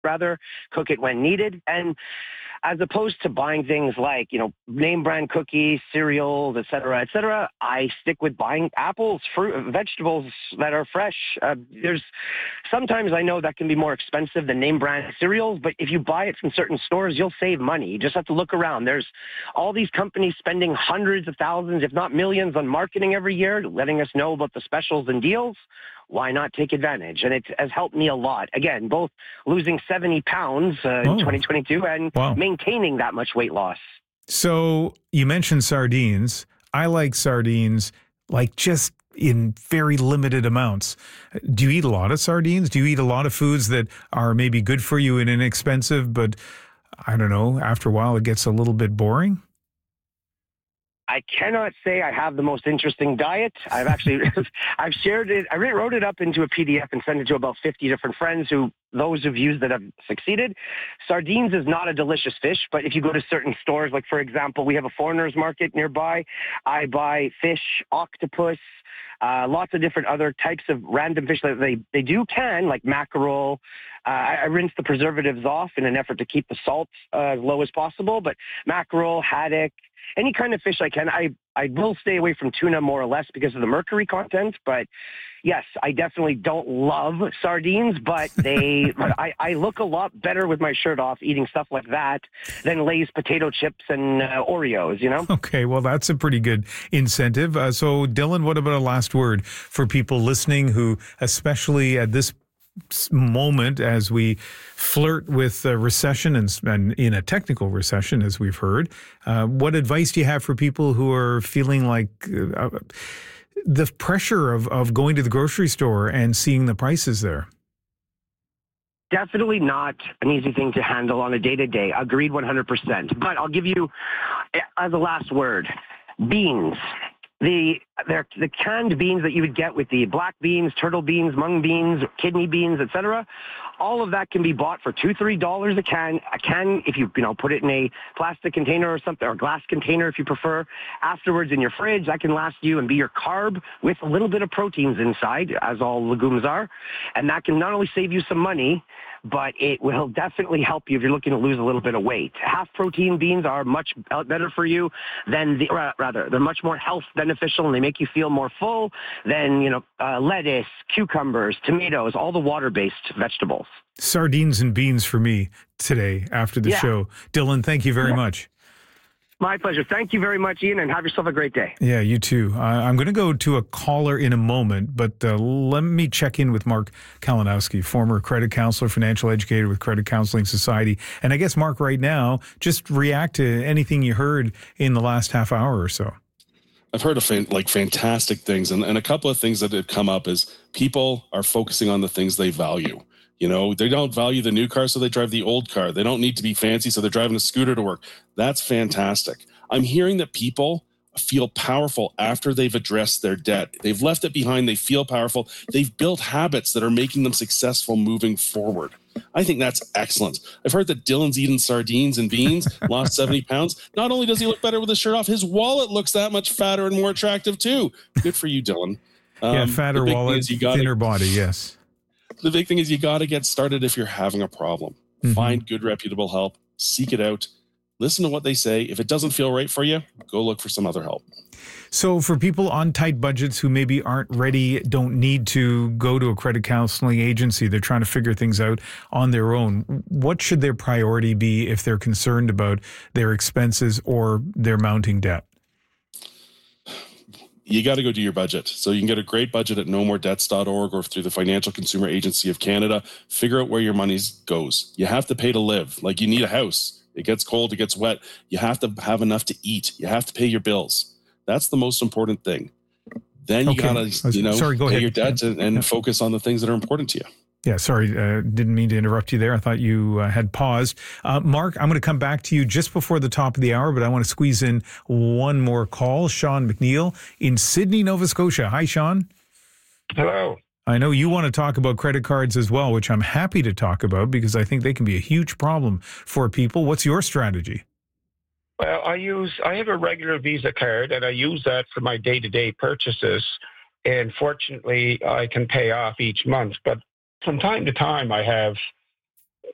rather, cook it when needed. And as opposed to buying things like, name brand cookies, cereals, et cetera, I stick with buying apples, fruit, vegetables that are fresh. Sometimes I know that can be more expensive than name brand cereals, but if you buy it from certain stores, you'll save money. You just have to look around. There's all these companies spending hundreds of thousands, if not millions, on marketing every year, letting us know about the specials and deals. Why not take advantage? And it has helped me a lot. Again, both losing 70 pounds in 2022 and maintaining that much weight loss. So you mentioned sardines. I like sardines, like just in very limited amounts. Do you eat a lot of sardines? Do you eat a lot of foods that are maybe good for you and inexpensive, but I don't know, after a while it gets a little bit boring? I cannot say I have the most interesting diet. I've shared it. I wrote it up into a PDF and sent it to about 50 different friends those who've used that have succeeded. Sardines is not a delicious fish, but if you go to certain stores, like for example, we have a foreigners market nearby. I buy fish, octopus, lots of different other types of random fish that they do can, like mackerel. I rinse the preservatives off in an effort to keep the salt as low as possible, but mackerel, haddock, any kind of fish I can. I will stay away from tuna more or less because of the mercury content, but yes, I definitely don't love sardines, but I look a lot better with my shirt off eating stuff like that than Lay's potato chips and Oreos, Okay, well, that's a pretty good incentive. So, Dylan, what about a last word for people listening who, especially at this moment as we flirt with a recession and in a technical recession, as we've heard, what advice do you have for people who are feeling like the pressure of going to the grocery store and seeing the prices there? Definitely not an easy thing to handle on a day-to-day. Agreed 100%. But I'll give you, as a last word, beans. The canned beans that you would get with the black beans, turtle beans, mung beans, kidney beans, etc. All of that can be bought for $2-3 a can. A can, if you put it in a plastic container or something, or glass container if you prefer. Afterwards in your fridge, that can last you and be your carb with a little bit of proteins inside, as all legumes are. And that can not only save you some money, but it will definitely help you if you're looking to lose a little bit of weight. Half protein beans are much better for you than they're much more health beneficial and they make you feel more full than, lettuce, cucumbers, tomatoes, all the water-based vegetables. Sardines and beans for me today after the show. Dylan, thank you very much. My pleasure. Thank you very much, Ian, and have yourself a great day. Yeah, you too. I'm going to go to a caller in a moment, but let me check in with Mark Kalinowski, former credit counselor, financial educator with Credit Counseling Society. And I guess, Mark, right now, just react to anything you heard in the last half hour or so. I've heard of fantastic things, and a couple of things that have come up is people are focusing on the things they value. They don't value the new car, so they drive the old car. They don't need to be fancy, so they're driving a scooter to work. That's fantastic. I'm hearing that people feel powerful after they've addressed their debt. They've left it behind. They feel powerful. They've built habits that are making them successful moving forward. I think that's excellent. I've heard that Dylan's eating sardines and beans, lost 70 pounds. Not only does he look better with his shirt off, his wallet looks that much fatter and more attractive too. Good for you, Dylan. Fatter wallet, thinner body, yes. The big thing is you got to get started if you're having a problem. Mm-hmm. Find good, reputable help. Seek it out. Listen to what they say. If it doesn't feel right for you, go look for some other help. So for people on tight budgets who maybe aren't ready, don't need to go to a credit counseling agency, they're trying to figure things out on their own, what should their priority be if they're concerned about their expenses or their mounting debt? You got to go do your budget. So you can get a great budget at nomordebts.org or through the Financial Consumer Agency of Canada. Figure out where your money goes. You have to pay to live. Like you need a house. It gets cold, it gets wet. You have to have enough to eat. You have to pay your bills. That's the most important thing. Then you got to, pay your debt and focus on the things that are important to you. Yeah, sorry, didn't mean to interrupt you there. I thought you had paused. Mark, I'm going to come back to you just before the top of the hour, but I want to squeeze in one more call. Sean McNeil in Sydney, Nova Scotia. Hi, Sean. Hello. I know you want to talk about credit cards as well, which I'm happy to talk about because I think they can be a huge problem for people. What's your strategy? Well, I have a regular Visa card, and I use that for my day-to-day purchases. And fortunately, I can pay off each month. But from time to time, I have